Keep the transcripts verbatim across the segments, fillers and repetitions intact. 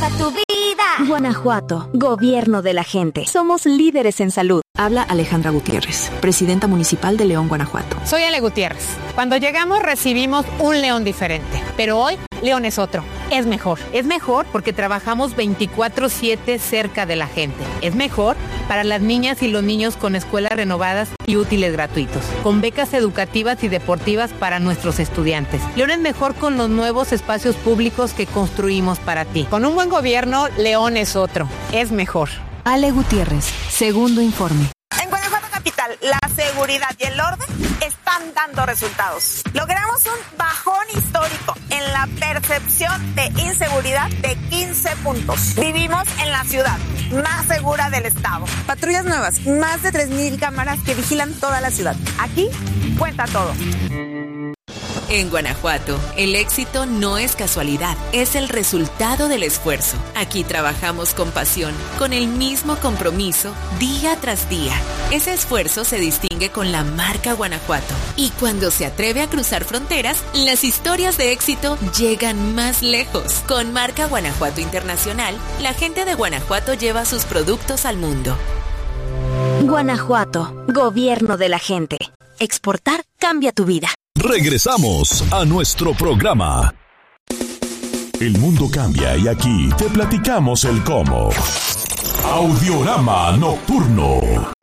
a tu vida. Guanajuato, gobierno de la gente. Somos líderes en salud. Habla Alejandra Gutiérrez, presidenta municipal de León, Guanajuato. Soy Ale Gutiérrez. Cuando llegamos recibimos un León diferente, pero hoy León es otro. Es mejor. Es mejor porque trabajamos veinticuatro siete cerca de la gente. Es mejor para las niñas y los niños con escuelas renovadas y útiles gratuitos, con becas educativas y deportivas para nuestros estudiantes. León es mejor con los nuevos espacios públicos que construimos para ti. Con un buen gobierno, León es otro. Es mejor. Ale Gutiérrez, segundo informe. En Guanajuato capital, la seguridad y el orden están dando resultados. Logramos un bajón histórico en la percepción de inseguridad de quince puntos. Vivimos en la ciudad más segura del estado. Patrullas nuevas, más de tres mil cámaras que vigilan toda la ciudad. Aquí cuenta todo. En Guanajuato, el éxito no es casualidad, es el resultado del esfuerzo. Aquí trabajamos con pasión, con el mismo compromiso, día tras día. Ese esfuerzo se distingue con la marca Guanajuato. Y cuando se atreve a cruzar fronteras, las historias de éxito llegan más lejos. Con marca Guanajuato Internacional, la gente de Guanajuato lleva sus productos al mundo. Guanajuato, gobierno de la gente. Exportar cambia tu vida. Regresamos a nuestro programa. El mundo cambia y aquí te platicamos el cómo. Audiorama Nocturno.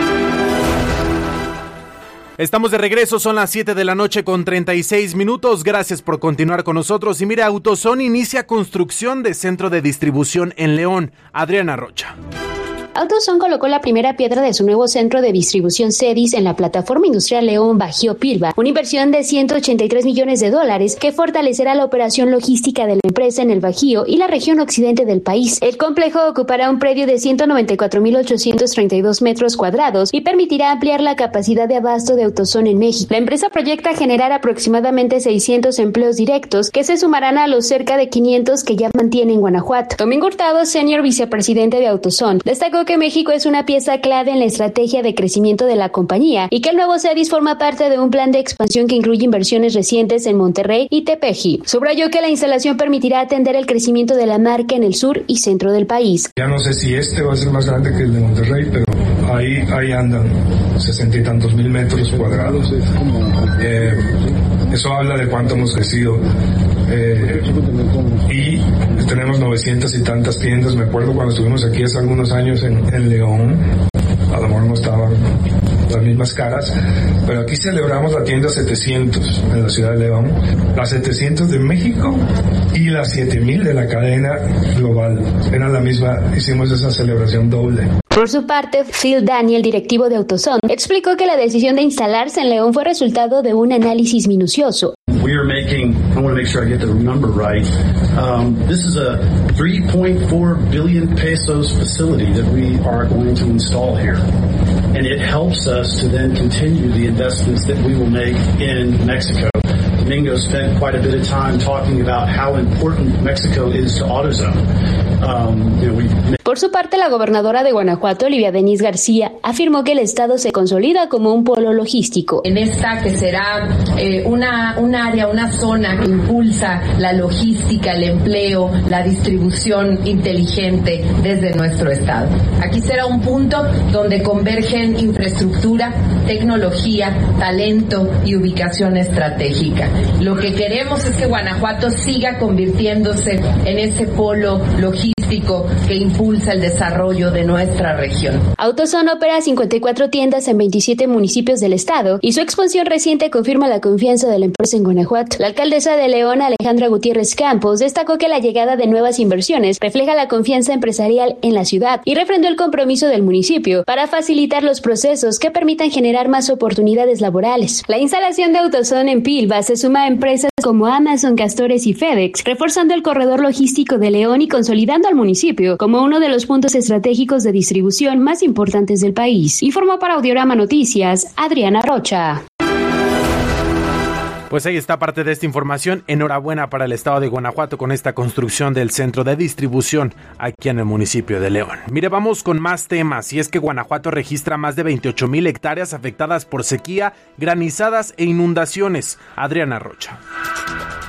Estamos de regreso, son las siete de la noche con treinta y seis minutos. Gracias por continuar con nosotros. Y mira, AutoZone inicia construcción de centro de distribución en León. Adriana Rocha. AutoZone colocó la primera piedra de su nuevo centro de distribución CEDIS en la plataforma industrial León Bajío Pilva, una inversión de ciento ochenta y tres millones de dólares que fortalecerá la operación logística de la empresa en el Bajío y la región occidente del país. El complejo ocupará un predio de ciento noventa y cuatro mil ochocientos treinta y dos metros cuadrados y permitirá ampliar la capacidad de abasto de AutoZone en México. La empresa proyecta generar aproximadamente seiscientos empleos directos que se sumarán a los cerca de quinientos que ya mantiene en Guanajuato. Domingo Hurtado, senior vicepresidente de AutoZone, destacó que México es una pieza clave en la estrategia de crecimiento de la compañía y que el nuevo CEDIS forma parte de un plan de expansión que incluye inversiones recientes en Monterrey y Tepeji. Subrayó que la instalación permitirá atender el crecimiento de la marca en el sur y centro del país. Ya no sé si este va a ser más grande que el de Monterrey, pero ahí, ahí andan sesenta y tantos mil metros cuadrados. Eh, eso habla de cuánto hemos crecido. Eh, y tenemos novecientas y tantas tiendas. Me acuerdo cuando estuvimos aquí hace algunos años en, en León, a lo mejor no estaban las mismas caras, pero aquí celebramos la tienda setecientos en la ciudad de León, las setecientos de México y las siete mil de la cadena global. Era la misma, hicimos esa celebración doble. Por su parte, Phil Daniel, directivo de AutoZone, explicó que la decisión de instalarse en León fue resultado de un análisis minucioso. We are making, I want to make sure I get the number right, um, this is a three point four billion pesos facility that we are going to install here. And it helps us to then continue the investments that we will make in Mexico. Domingo spent quite a bit of time talking about how important Mexico is to AutoZone. Um, you know, we've... Por su parte, la gobernadora de Guanajuato, Olivia Denis García, afirmó que el estado se consolida como un polo logístico. En esta que será eh, una, un área, una zona que impulsa la logística, el empleo, la distribución inteligente desde nuestro estado. Aquí será un punto donde convergen infraestructura, tecnología, talento y ubicación estratégica. Lo que queremos es que Guanajuato siga convirtiéndose en ese polo logístico que impulsa el desarrollo de nuestra región. AutoZone opera cincuenta y cuatro tiendas en veintisiete municipios del estado y su expansión reciente confirma la confianza de la empresa en Guanajuato. La alcaldesa de León, Alejandra Gutiérrez Campos, destacó que la llegada de nuevas inversiones refleja la confianza empresarial en la ciudad y refrendó el compromiso del municipio para facilitar los procesos que permitan generar más oportunidades laborales. La instalación de AutoZone en Pilva se suma a empresas como Amazon, Castores y FedEx, reforzando el corredor logístico de León y consolidando al municipio como uno de los puntos estratégicos de distribución más importantes del país. Informó para Audiorama Noticias, Adriana Rocha. Pues ahí está parte de esta información. Enhorabuena para el estado de Guanajuato con esta construcción del centro de distribución aquí en el municipio de León. Mire, vamos con más temas, y es que Guanajuato registra más de veintiocho mil hectáreas afectadas por sequía, granizadas e inundaciones. Adriana Rocha.